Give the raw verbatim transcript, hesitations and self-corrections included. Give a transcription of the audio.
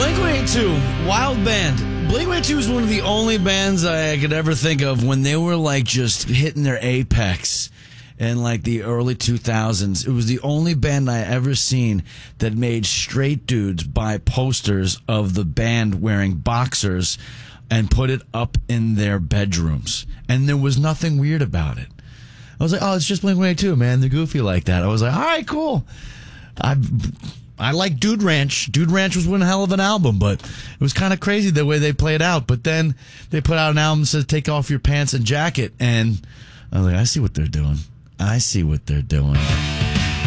Blink one eighty-two, wild band. Blink one eighty-two is one of the only bands I could ever think of when they were like just hitting their apex in like the early two thousands. It was the only band I ever seen that made straight dudes buy posters of the band wearing boxers and put it up in their bedrooms. And there was nothing weird about it. I was like, oh, it's just Blink one eighty-two, man. They're goofy like that. I was like, all right, cool. I I like Dude Ranch. Dude Ranch was one hell of an album, but it was kind of crazy the way they played out. But then they put out an album that says, take off your pants and jacket. And I was like, I see what they're doing. I see what they're doing.